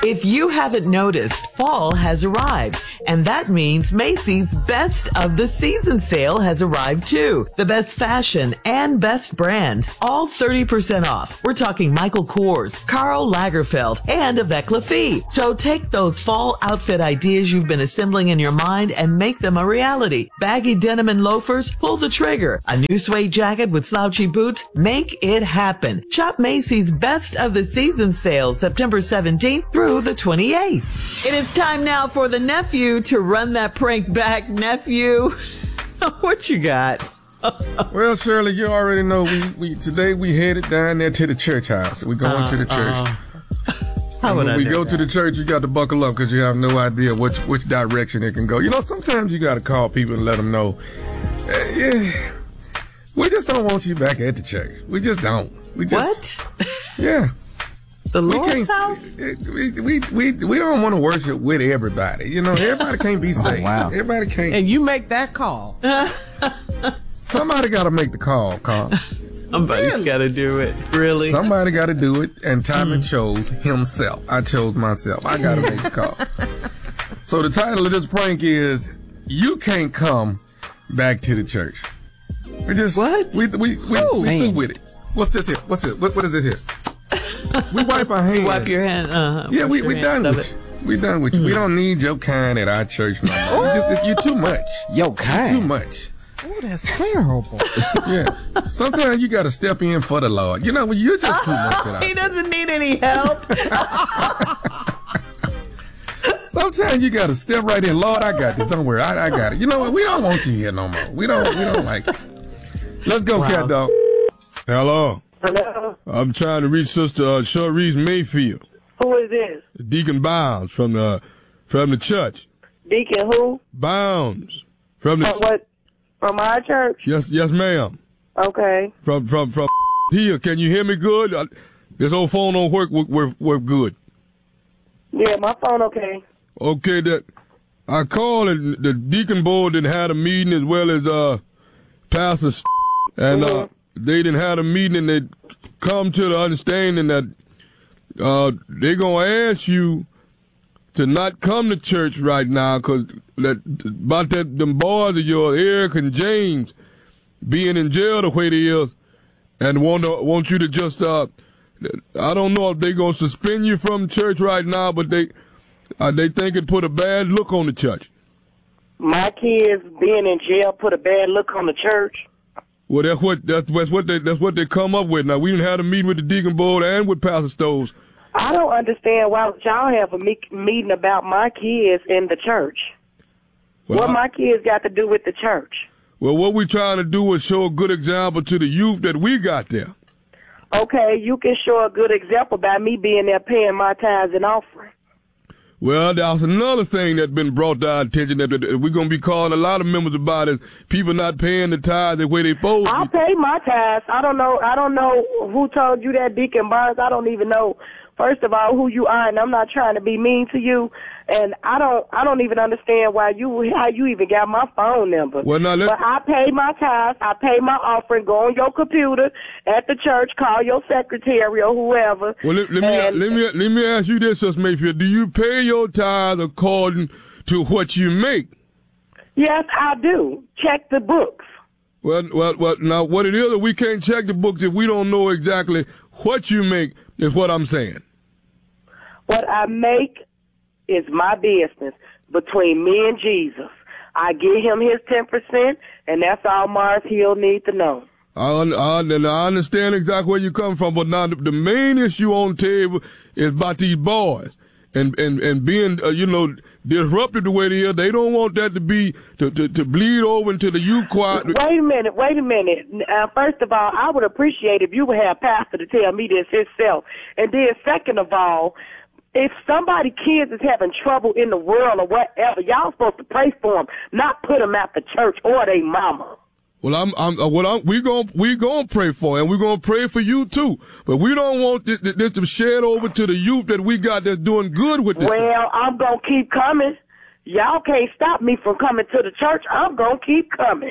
If you haven't noticed, fall has arrived, and that means Macy's Best of the Season sale has arrived too. The best fashion and best brands, all 30% off. We're talking Michael Kors, Karl Lagerfeld, and Avec La Fille. So take those fall outfit ideas you've been assembling in your mind and make them a reality. Baggy denim and loafers, pull the trigger. A new suede jacket with slouchy boots, make it happen. Shop Macy's Best of the Season sale September 17th through the 28th. It is time now for the nephew to run that prank back. Nephew, what you got? Well, Shirley, you already know we today we headed down there to the church house. We're going to the church. When we go to the church, you got to buckle up because you have no idea which direction it can go. You know, sometimes you got to call people and let them know. Yeah, we just don't want you back at the church. We just don't. What? Yeah. The Lord's house? We don't want to worship with everybody. You know, everybody can't be saved. Wow. Everybody can't. And you make that call. Somebody got to make the call, Carl. Somebody's got to do it. Really? Somebody got to do it, and Tommy chose himself. I chose myself. I got to make the call. So the title of this prank is, You Can't Come Back to the Church. We just... What? We through with it. What's this here? What's it? What is this here? We wipe our hands. Wipe your hand. Yeah, we done with you. We done with you. We don't need your kind at our church no more. You're too much. Your kind? You're too much. Oh, that's terrible. Yeah. Sometimes you got to step in for the Lord. You know, you're just too much at our He church. doesn't need any help. Sometimes you got to step right in. Lord, I got this. Don't worry. I got it. You know what? We don't want you here no more. We don't like it. Let's go, Cat Dog. Hello. Hello? I'm trying to reach Sister Cherise Mayfield. Who is this? Deacon Bounds from the church. Deacon who? Bounds from the What? From our church? Yes, ma'am. Okay. From here. Can you hear me good? This old phone don't work good. Yeah, my phone okay. Okay, that I called and the deacon board didn't have a meeting as well as Pastor and they didn't have a meeting and they come to the understanding that they're gonna ask you to not come to church right now because them boys of yours, Eric and James, being in jail the way they is, and want you to just I don't know if they gonna suspend you from church right now, but they think it put a bad look on the church. My kids being in jail put a bad look on the church. Well, that's what they come up with. Now we didn't have a meeting with the deacon board and with Pastor Stokes. I don't understand why y'all have a meeting about my kids in the church. Well, what my kids got to do with the church? Well, what we're trying to do is show a good example to the youth that we got there. Okay, you can show a good example by me being there paying my tithes and offering. Well, there's another thing that's been brought to our attention that we're going to be calling a lot of members about is people not paying the tithes the way they supposed to. I pay my tithes. I don't know who told you that, Deacon Barnes. I don't even know, first of all, who you are, and I'm not trying to be mean to you. And I don't even understand how you even got my phone number. Well, now but I pay my tithes, I pay my offering. Go on your computer at the church, call your secretary or whoever. Well, let me ask you this, Sister Mayfield. Do you pay your tithes according to what you make? Yes, I do. Check the books. Well. Now what it is, we can't check the books if we don't know exactly what you make. Is what I'm saying. What I make is my business between me and Jesus. I give him his 10%, and that's all Mars Hill need to know. I understand exactly where you come from, but now the main issue on the table is about these boys and being disrupted the way they are. They don't want that to be to bleed over into the youth choir. Wait a minute. First of all, I would appreciate if you would have Pastor to tell me this himself, and then second of all, if somebody kids is having trouble in the world or whatever, y'all supposed to pray for them, not put them at the church or their mama. Well, we gonna pray for, and we're gonna pray for you too. But we don't want this to shed over to the youth that we got that's doing good with this. Well, I'm gonna keep coming. Y'all can't stop me from coming to the church. I'm gonna keep coming.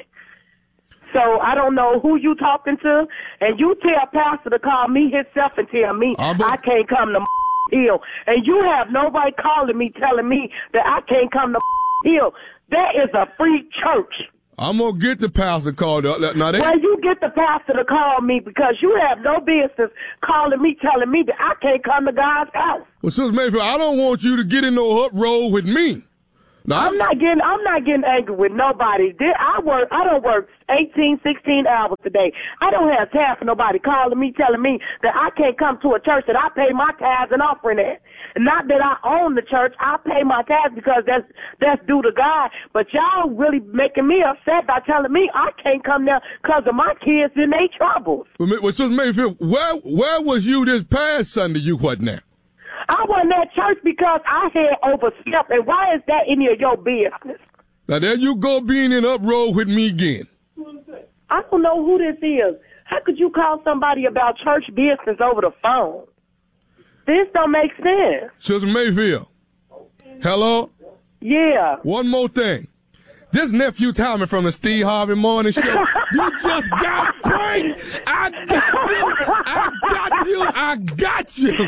So I don't know who you talking to, and you tell Pastor to call me himself and tell me I can't come to Hill, and you have nobody calling me telling me that I can't come to Hill. That is a free church. I'm going to get the pastor called up. Now, Well, you get the pastor to call me because you have no business calling me telling me that I can't come to God's house. Well, Sister Mayfield, I don't want you to get in no uproar with me. Now, I'm not getting angry with nobody. I don't work 18, 16 hours a day. I don't have time for nobody calling me, telling me that I can't come to a church that I pay my tithes and offering at. Not that I own the church. I pay my tithes because that's due to God. But y'all really making me upset by telling me I can't come there because of my kids in their troubles. Well, Sister Mayfield, where was you this past Sunday? You what now? I wasn't at church because I had overslept, and why is that any of your business? Now, there you go being in uproar with me again. I don't know who this is. How could you call somebody about church business over the phone? This don't make sense. Sister Mayfield, hello? Yeah. One more thing. This nephew Tommy from the Steve Harvey Morning Show, you just got pranked. I got you. I got you. I got you.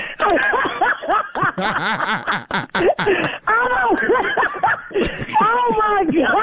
Oh my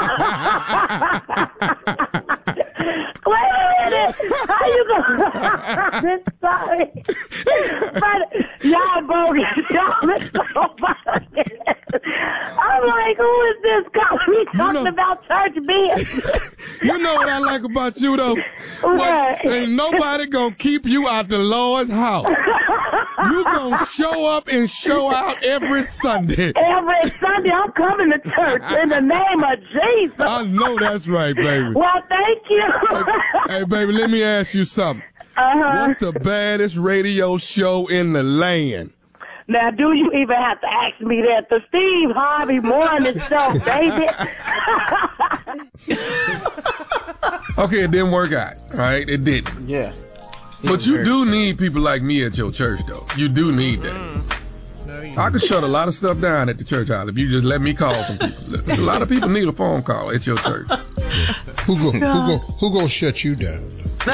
God. Wait a minute. How you going? Sorry. But y'all bogus. Y'all is so funny. I'm like, who is this guy? We talking about church business. You know what I like about you, though? Right. Ain't nobody gonna keep you out the Lord's house. You gonna show up and show out every Sunday. Every Sunday I'm coming to church in the name of Jesus. I know that's right, baby. Well, thank you. Hey, baby, let me ask you something. What's the baddest radio show in the land? Now, do you even have to ask me that? The Steve Harvey Morning Show, baby. Okay, it didn't work out, right? It didn't. Yeah. But you do need people like me at your church, though. You do need that. I could shut a lot of stuff down at the church house if you just let me call some people. A lot of people need a phone call at your church. Who gonna shut you down?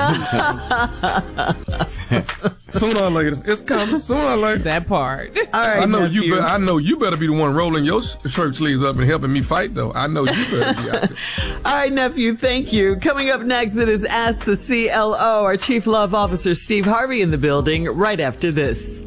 Sooner or later, it's coming. Sooner or later. That part. All right, I know nephew. I know you better be the one rolling your shirt sleeves up and helping me fight, though. I know you better be out there. All right, nephew, thank you. Coming up next, it is Ask the CLO. Our Chief Love Officer, Steve Harvey, in the building right after this.